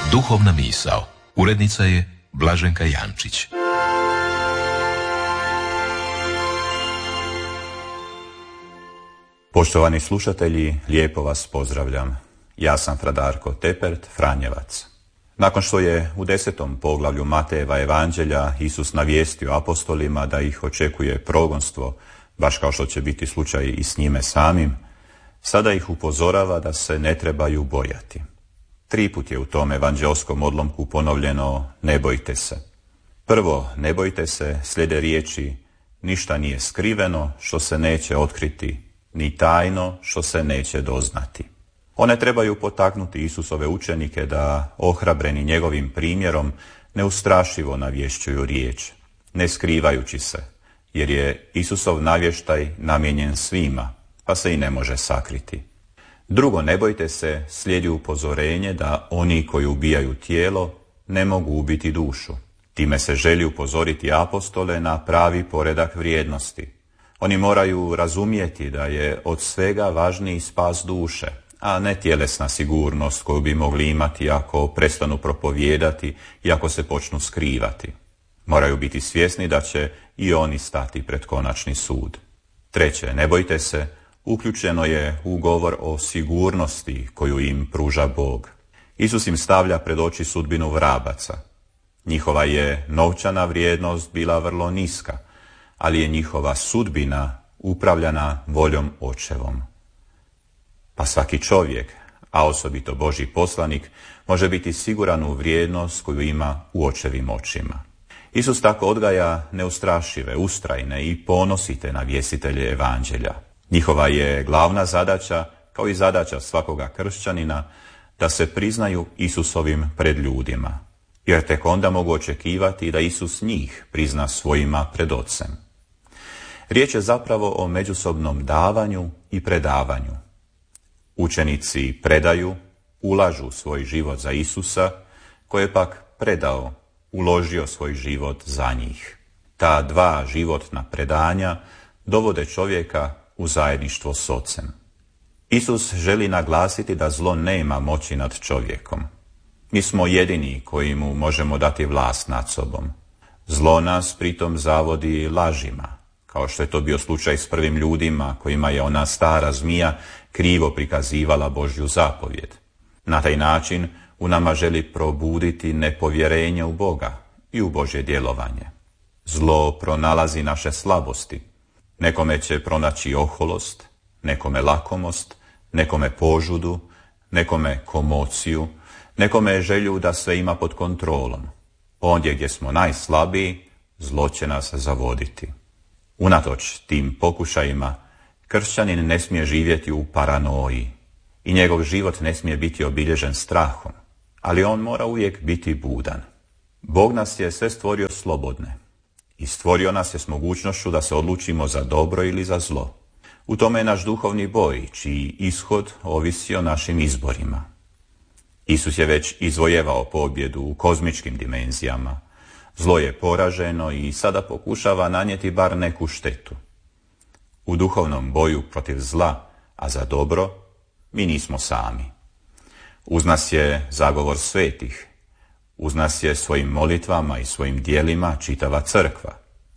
Duhovna misao. Urednica je Blaženka Jančić. Poštovani slušatelji, lijepo vas pozdravljam. Ja sam fra Darko Tepert, Franjevac. Nakon što je u 10. poglavlju Matejeva evanđelja Isus navijestio apostolima da ih očekuje progonstvo, baš kao što će biti slučaj i s njime samim, sada ih upozorava da se ne trebaju bojati. 3 put je u tom evanđelskom odlomku ponovljeno ne bojte se. Prvo, ne bojte se, slijede riječi ništa nije skriveno što se neće otkriti, ni tajno što se neće doznati. One trebaju potaknuti Isusove učenike da, ohrabreni njegovim primjerom, neustrašivo navješćuju riječ, ne skrivajući se, jer je Isusov navještaj namijenjen svima, pa se i ne može sakriti. Drugo, ne bojte se, slijedi upozorenje da oni koji ubijaju tijelo ne mogu ubiti dušu. Time se želi upozoriti apostole na pravi poredak vrijednosti. Oni moraju razumjeti da je od svega važniji spas duše, a ne tjelesna sigurnost koju bi mogli imati ako prestanu propovijedati i ako se počnu skrivati. Moraju biti svjesni da će i oni stati pred konačni sud. Treće, ne bojte se, uključeno je u govor o sigurnosti koju im pruža Bog. Isus im stavlja pred oči sudbinu vrabaca. Njihova je novčana vrijednost bila vrlo niska, ali je njihova sudbina upravljana voljom Očevom. Pa svaki čovjek, a osobito Božji poslanik, može biti siguran u vrijednost koju ima u Očevim očima. Isus tako odgaja neustrašive, ustrajne i ponosite navjestitelje evanđelja. Njihova je glavna zadaća, kao i zadaća svakoga kršćanina, da se priznaju Isusovim pred ljudima, jer tek onda mogu očekivati da Isus njih prizna svojima pred Ocem. Riječ je zapravo o međusobnom davanju i predavanju. Učenici predaju, ulažu svoj život za Isusa, koji je pak predao, uložio svoj život za njih. Ta 2 životna predanja dovode čovjeka u zajedništvo s Ocem. Isus želi naglasiti da zlo nema moći nad čovjekom. Mi smo jedini koji mu možemo dati vlast nad sobom. Zlo nas pritom zavodi lažima, kao što je to bio slučaj s prvim ljudima kojima je ona stara zmija krivo prikazivala Božju zapovjed. Na taj način u nama želi probuditi nepovjerenje u Boga i u Božje djelovanje. Zlo pronalazi naše slabosti. Nekome će pronaći oholost, nekome lakomost, nekome požudu, nekome komociju, nekome želju da sve ima pod kontrolom. Ondje gdje smo najslabiji, zlo će nas zavoditi. Unatoč tim pokušajima, kršćanin ne smije živjeti u paranoji i njegov život ne smije biti obilježen strahom, ali on mora uvijek biti budan. Bog nas je sve stvorio slobodne i stvorio nas je s mogućnošću da se odlučimo za dobro ili za zlo. U tome je naš duhovni boj, čiji ishod ovisi o našim izborima. Isus je već izvojevao pobjedu u kozmičkim dimenzijama. Zlo je poraženo i sada pokušava nanijeti bar neku štetu. U duhovnom boju protiv zla, a za dobro, mi nismo sami. Uz nas je zagovor svetih. Uz nas je svojim molitvama i svojim djelima čitava crkva.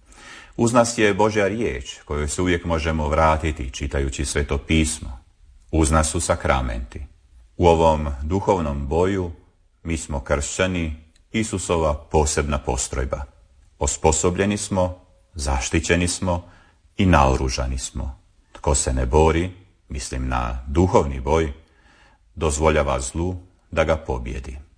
Uz nas je Božja riječ kojoj se uvijek možemo vratiti čitajući Sveto pismo. Uz nas su sakramenti. U ovom duhovnom boju mi smo kršćani, Isusova posebna postrojba. Osposobljeni smo, zaštićeni smo i naoružani smo. Tko se ne bori, mislim na duhovni boj, dozvoljava zlu da ga pobjedi.